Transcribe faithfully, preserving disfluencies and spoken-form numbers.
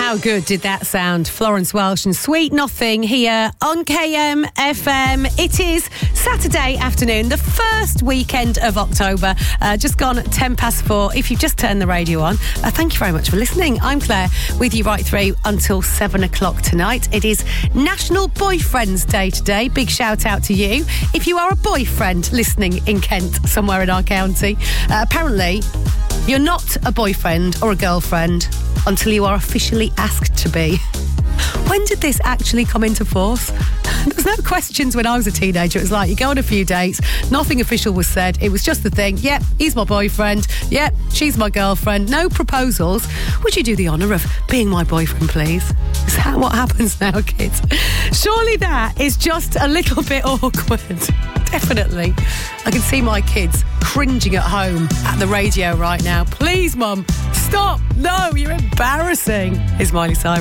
How good did that sound? Florence Welsh and Sweet Nothing here on K M F M. It is Saturday afternoon, the first weekend of October. Uh, just gone ten past four. If you've just turned the radio on, uh, thank you very much for listening. I'm Claire, with you right through until seven o'clock tonight. It is National Boyfriends Day today. Big shout out to you. If you are a boyfriend listening in Kent, somewhere in our county, uh, apparently you're not a boyfriend or a girlfriend until you are officially asked to be. When did this actually come into force? There was no questions when I was a teenager. It was like, you go on a few dates, nothing official was said. It was just the thing. Yep, he's my boyfriend. Yep, she's my girlfriend. No proposals. Would you do the honour of being my boyfriend, please? Is that what happens now, kids? Surely that is just a little bit awkward. Definitely. I can see my kids cringing at home at the radio right now. Please, Mum, stop. No, you're embarrassing. Is Miley Cyrus.